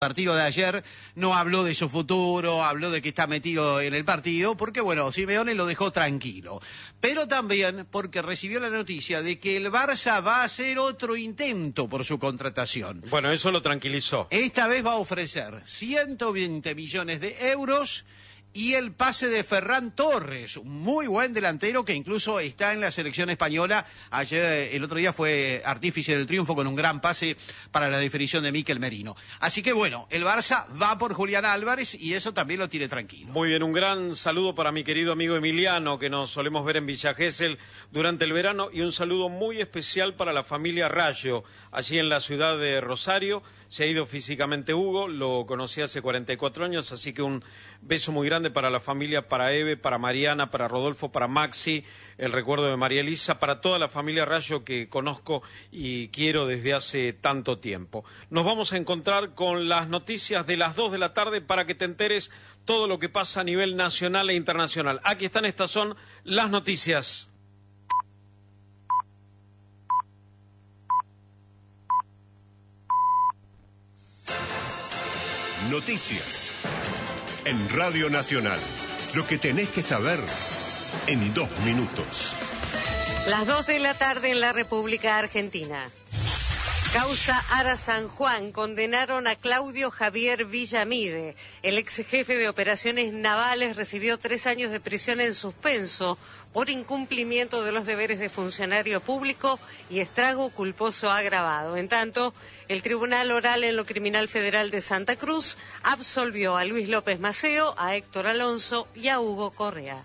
Partido de ayer no habló de su futuro, habló de que está metido en el partido, porque bueno, Simeone lo dejó tranquilo. Pero también porque recibió la noticia de que el Barça va a hacer otro intento por su contratación. Bueno, eso lo tranquilizó. Esta vez va a ofrecer 120 millones de euros y el pase de Ferran Torres, un muy buen delantero que incluso está en la selección española. Ayer, el otro día fue artífice del triunfo con un gran pase para la definición de Mikel Merino. Así que bueno, el Barça va por Julián Álvarez y eso también lo tiene tranquilo. Muy bien, un gran saludo para mi querido amigo Emiliano, que nos solemos ver en Villa Gesell durante el verano, y un saludo muy especial para la familia Rayo, allí en la ciudad de Rosario. Se ha ido físicamente Hugo, lo conocí hace 44 años, así que un beso muy grande para la familia, para Eve, para Mariana, para Rodolfo, para Maxi, el recuerdo de María Elisa, para toda la familia Rayo que conozco y quiero desde hace tanto tiempo. Nos vamos a encontrar con las noticias de las 2 de la tarde para que te enteres todo lo que pasa a nivel nacional e internacional. Aquí están, estas son las noticias. Noticias en Radio Nacional. Lo que tenés que saber en 2 minutos. Las 2 de la tarde en la República Argentina. Causa Ara San Juan. Condenaron a Claudio Javier Villamide. El ex jefe de operaciones navales recibió 3 años de prisión en suspenso por incumplimiento de los deberes de funcionario público y estrago culposo agravado. En tanto, el Tribunal Oral en lo Criminal Federal de Santa Cruz absolvió a Luis López Maceo, a Héctor Alonso y a Hugo Correa.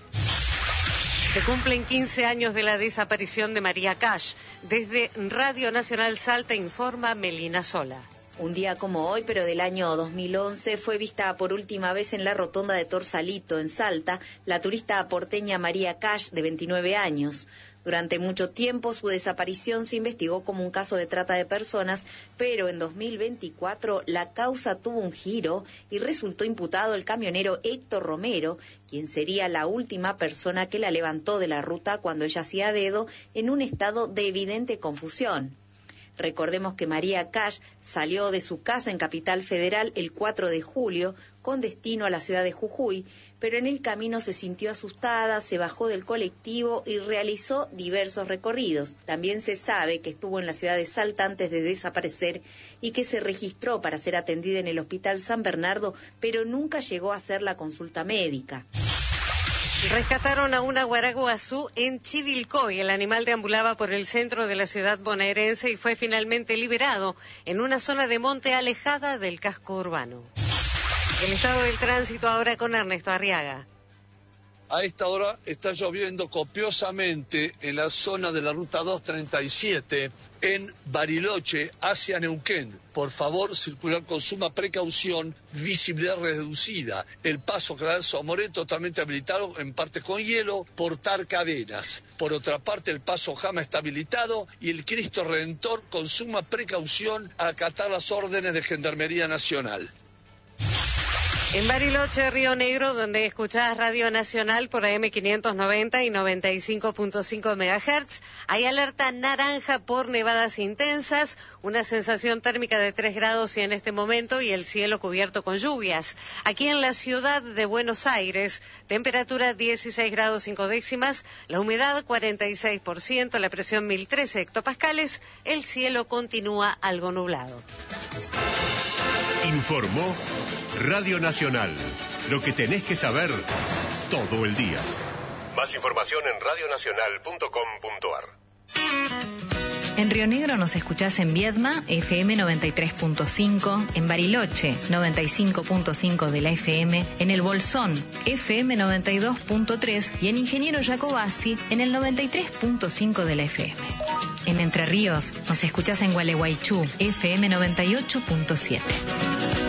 Se cumplen 15 años de la desaparición de María Cash. Desde Radio Nacional Salta informa Melina Sola. Un día como hoy, pero del año 2011, fue vista por última vez en la rotonda de Torsalito, en Salta, la turista porteña María Cash, de 29 años. Durante mucho tiempo su desaparición se investigó como un caso de trata de personas, pero en 2024 la causa tuvo un giro y resultó imputado el camionero Héctor Romero, quien sería la última persona que la levantó de la ruta cuando ella hacía dedo en un estado de evidente confusión. Recordemos que María Cash salió de su casa en Capital Federal el 4 de julio con destino a la ciudad de Jujuy, pero en el camino se sintió asustada, se bajó del colectivo y realizó diversos recorridos. También se sabe que estuvo en la ciudad de Salta antes de desaparecer y que se registró para ser atendida en el Hospital San Bernardo, pero nunca llegó a hacer la consulta médica. Rescataron a una guaraguazú en Chivilcoy. El animal deambulaba por el centro de la ciudad bonaerense y fue finalmente liberado en una zona de monte alejada del casco urbano. El estado del tránsito ahora con Ernesto Arriaga. A esta hora está lloviendo copiosamente en la zona de la ruta 237 en Bariloche hacia Neuquén. Por favor, circular con suma precaución, visibilidad reducida. El paso General Somoré totalmente habilitado, en parte con hielo, portar cadenas. Por otra parte, el paso Jama está habilitado y el Cristo Redentor con suma precaución a acatar las órdenes de Gendarmería Nacional. En Bariloche, Río Negro, donde escuchás Radio Nacional por AM 590 y 95.5 MHz, hay alerta naranja por nevadas intensas, una sensación térmica de 3 grados y en este momento y el cielo cubierto con lluvias. Aquí en la ciudad de Buenos Aires, temperatura 16 grados 5 décimas, la humedad 46%, la presión 1013 hectopascales, el cielo continúa algo nublado. Informó Radio Nacional. Lo que tenés que saber todo el día. Más información en radionacional.com.ar. En Río Negro nos escuchás en Viedma, FM 93.5, en Bariloche, 95.5 de la FM, en El Bolsón, FM 92.3 y en Ingeniero Jacobasi, en el 93.5 de la FM. En Entre Ríos nos escuchás en Gualeguaychú, FM 98.7.